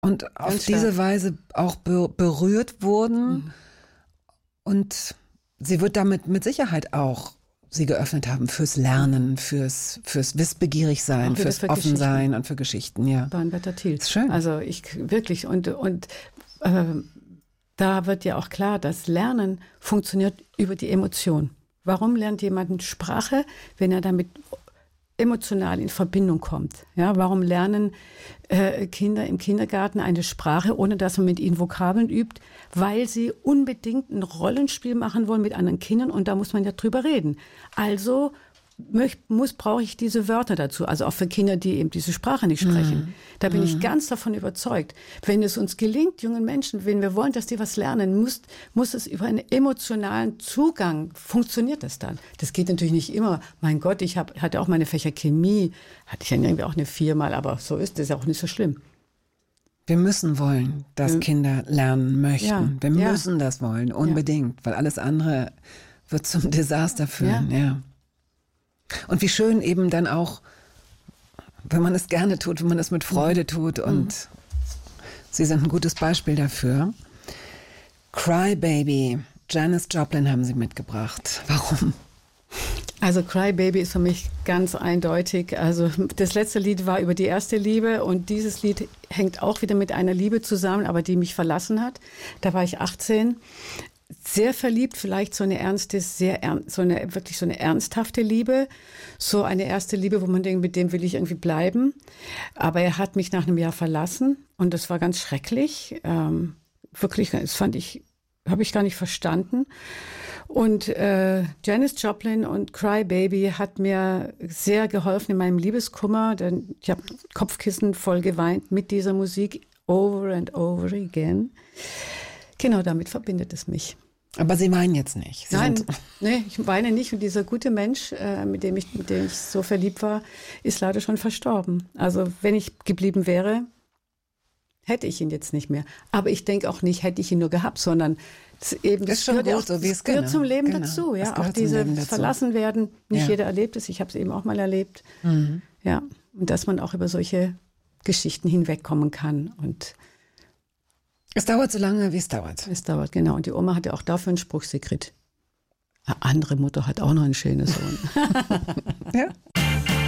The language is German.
und auf diese Weise auch berührt wurden. Und sie wird damit mit Sicherheit auch sie geöffnet haben fürs Lernen, fürs wissbegierig sein, fürs offen sein und für Geschichten, ja. Bahnwärter Thiel. Ist schön. Also wirklich und da wird ja auch klar, dass Lernen funktioniert über die Emotion. Warum lernt jemand eine Sprache, wenn er damit emotional in Verbindung kommt? Ja, warum lernen Kinder im Kindergarten eine Sprache, ohne dass man mit ihnen Vokabeln übt? Weil sie unbedingt ein Rollenspiel machen wollen mit anderen Kindern und da muss man ja drüber reden. Also brauche ich diese Wörter dazu, also auch für Kinder, die eben diese Sprache nicht sprechen. Da bin ich ganz davon überzeugt. Wenn es uns gelingt, jungen Menschen, wenn wir wollen, dass die was lernen, muss es über einen emotionalen Zugang, funktioniert das dann. Das geht natürlich nicht immer. Mein Gott, ich hatte auch meine Fächer Chemie, hatte ich dann irgendwie auch eine 4 mal, aber so ist das auch nicht so schlimm. Wir müssen wollen, dass Kinder lernen möchten. Ja, wir müssen das wollen, unbedingt, weil alles andere wird zum Desaster führen, ja. Und wie schön eben dann auch, wenn man es gerne tut, wenn man es mit Freude tut. Und Sie sind ein gutes Beispiel dafür. Cry Baby, Janis Joplin haben Sie mitgebracht. Warum? Also Cry Baby ist für mich ganz eindeutig. Also das letzte Lied war über die erste Liebe und dieses Lied hängt auch wieder mit einer Liebe zusammen, aber die mich verlassen hat. Da war ich 18. Sehr verliebt, vielleicht so eine wirklich so eine ernsthafte Liebe. So eine erste Liebe, wo man denkt, mit dem will ich irgendwie bleiben. Aber er hat mich nach einem Jahr verlassen und das war ganz schrecklich. Wirklich, das habe ich gar nicht verstanden. Und Janis Joplin und Cry Baby hat mir sehr geholfen in meinem Liebeskummer, denn ich habe Kopfkissen voll geweint mit dieser Musik, over and over again. Genau, damit verbindet es mich. Aber Sie weinen jetzt nicht. Nein, ich weine nicht. Und dieser gute Mensch, mit dem ich so verliebt war, ist leider schon verstorben. Also wenn ich geblieben wäre, hätte ich ihn jetzt nicht mehr. Aber ich denke auch nicht, hätte ich ihn nur gehabt, sondern das gehört zum Leben dazu. Ja, auch dieses Verlassenwerden. Nicht jeder erlebt es. Ich habe es eben auch mal erlebt. Ja, und dass man auch über solche Geschichten hinwegkommen kann und es dauert so lange, wie es dauert. Es dauert, genau. Und die Oma hatte auch dafür einen Spruchsekret. Eine andere Mutter hat auch noch einen schönen Sohn. Ja.